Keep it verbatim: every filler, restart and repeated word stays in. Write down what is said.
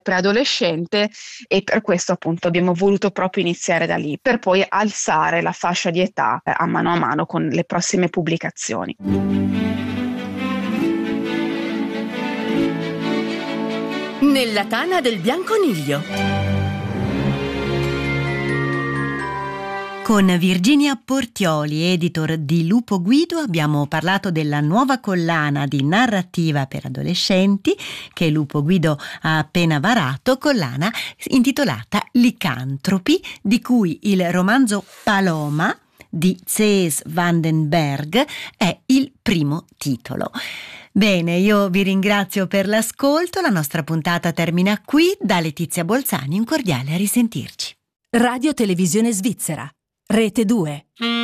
preadolescente, e per questo appunto abbiamo voluto proprio iniziare da lì, per poi alzare la fascia di età eh, a mano a mano con le prossime pubblicazioni. Nella tana del bianconiglio. Con Virginia Portioli, editor di Lupo Guido, abbiamo parlato della nuova collana di narrativa per adolescenti che Lupo Guido ha appena varato, collana intitolata Licantropi, di cui il romanzo Paloma di Cees van den Berg è il primo titolo. Bene, io vi ringrazio per l'ascolto, la nostra puntata termina qui. Da Letizia Bolzani un cordiale a risentirci. Radio Televisione Svizzera, Rete due.